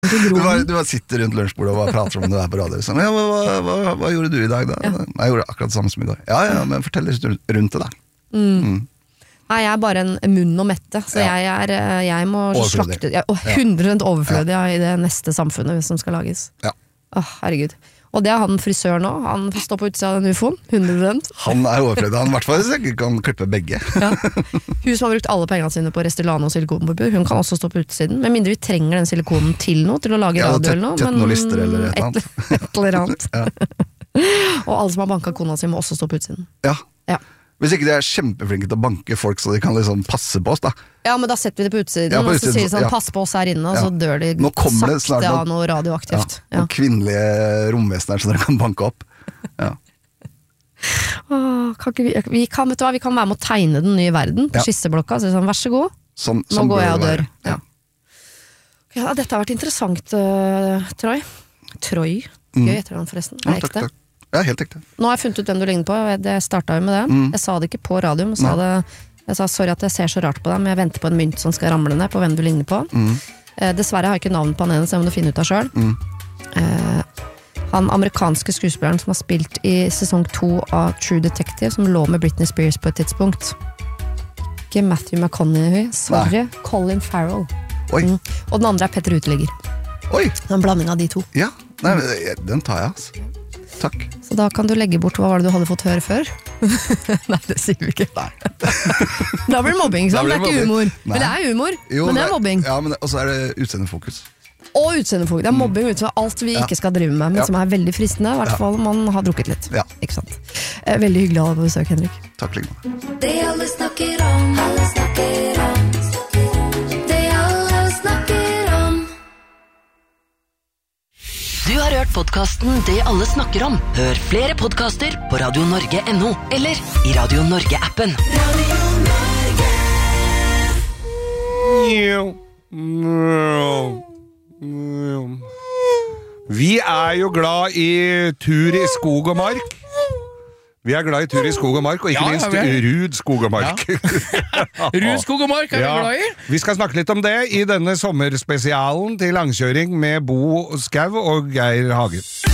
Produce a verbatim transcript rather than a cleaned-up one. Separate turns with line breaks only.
Du bare, du bare sitter rundt lunsjbordet og bare prater om du er på radio. Sånn, ja, hva, hva, hva, hva gjorde du i dag da? Ja. Jeg gjorde akkurat det samme som i går. Ja, ja, men fortell litt rundt det da.
Mm. Mm. Nei, jeg er bare en munn og mette, så ja. jeg, er, jeg må slakte jeg, hundre prosent overflødig ja. i det neste samfunnet som skal lages.
Ja.
Åh, herregud. Og det er han frisør nå, han står på utsida av den ufoen, hundre prosent.
Han er overflødig, han i hvert fall sikkert kan klippe begge.
Ja. Hun som har brukt alle pengene sine på Restylane og silikonpupper, hun kan også stå på utsiden, med mindre vi trenger den silikonen til noe, til å lage
ja,
radio eller noe.
Tett noen lister eller et eller annet.
Et, et eller annet. Ja. Og alle som har banket kona si må også stå på utsiden.
Ja.
Ja.
Hvis ikke de er kjempeflinke til å banke folk så de kan liksom passe på oss da.
Ja, men da setter vi det på utsiden,
ja, på
og så
utsiden,
sier de sånn,
ja.
pass på oss her inne, og
ja.
så dør de sakte av noe radioaktivt.
Ja, noen ja. kvinnelige romvesener som dere kan banke opp. Ja.
Åh, kan ikke vi, vi, kan, vet du hva, vi kan være med å tegne den nye verden på ja. skisseblokka, så sånn, vær så god,
sånn,
nå
sånn
går jeg og dør.
Ja.
Ja, dette har vært interessant, uh, Troy. Troy, gøy etter han forresten. Det er
ja, takk,
ekte.
takk. Ja, helt ekte.
Nå har jeg funnet ut hvem du ligner på, jeg startet jo med det. Mm. Jeg sa det ikke på radio, men sa det, jeg sa sorry at jeg ser så rart på deg, men jeg venter på en mynt som skal ramle ned på hvem du ligner på. Mm. Eh, dessverre har jeg ikke navnet på han ene, så jeg må finne ut av selv. Mm. Eh, han amerikanske skuespilleren som har spilt i sesong to av True Detective, som lå med Britney Spears på et tidspunkt. Ikke Matthew McConaughey, sorry, Nei. Colin Farrell.
Oi.
Mm. Og den andre er Petter Uteligger.
Oi.
En blanding av de to.
Ja, Nei, den tar jeg altså. Takk.
Så da kan du legge bort hva var det du hadde fått høre før? Nei, det sier vi ikke.
Nei.
Da blir det mobbing, sant? Det er ikke humor.
Nei.
Men det er humor,
jo,
men det er mobbing.
Ja, men også er det utseendefokus.
Og utseendefokus. Det er mobbing ut fra alt vi ja. ikke skal drive med, men ja. som er veldig fristende, i hvert fall ja. man har drukket litt. Ja. Ikke sant? Veldig hyggelig å ha deg på besøk, Henrik.
Takk, Ligna.
Det alle snakker om, alle snakker om. Det alle snakker om.
Du har hørt podcasten Det alle snakker om. Hør flere podcaster på radio norge punktum no eller i Radio Norge-appen.
Radio
Norge. Vi er jo glad i tur i skog og mark. Vi er glad i tur i skog og mark, og ikke ja, minst ja, Rud skog og mark.
Ja. Rud skog og mark er ja. vi glad i.
Vi skal snakke litt om det i denne sommerspesialen til langkjøring med Bo Skau og Geir Hagen.